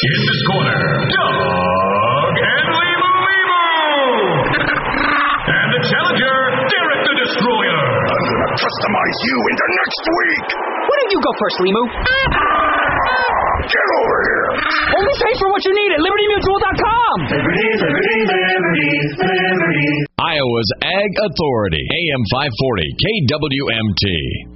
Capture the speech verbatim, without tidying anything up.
In this corner, Doug and Lemu Lemu. And the challenger, Derek the Destroyer. I'm going to customize you into next week. Why don't you go first, Lemu? Get over here. Only pay for what you need at Liberty Mutual dot com. Liberty, Liberty, Liberty, Liberty. Iowa's Ag Authority, A M five forty, K W M T.